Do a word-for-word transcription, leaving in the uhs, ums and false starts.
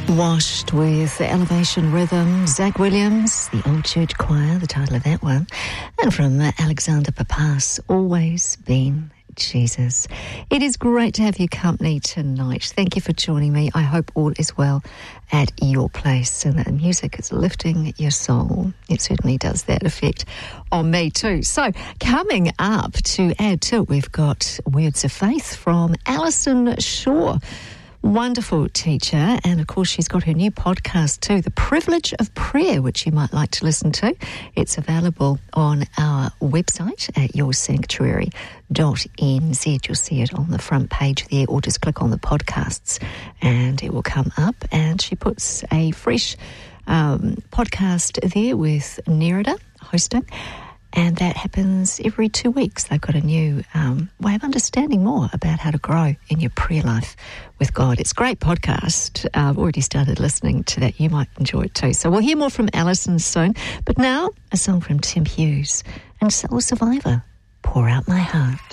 Washed with the Elevation Rhythm, Zach Williams, the Old Church Choir, the title of that one, and from Alexander Papas, Always Been Jesus. It is great to have your company tonight. Thank you for joining me. I hope all is well at your place and that the music is lifting your soul. It certainly does that effect on me too. So coming up to add to it, we've got Words of Faith from Alison Shaw. Wonderful teacher, and of course she's got her new podcast too, The Privilege of Prayer, which you might like to listen to. It's available on our website at your sanctuary dot n z. You'll see it on the front page there, or just click on the podcasts and it will come up. And she puts a fresh um, podcast there with Nerida hosting. And that happens every two weeks. They've got a new um, way of understanding more about how to grow in your prayer life with God. It's a great podcast. Uh, I've already started listening to that. You might enjoy it too. So we'll hear more from Alison soon. But now, a song from Tim Hughes and Soul Survivor, Pour Out My Heart.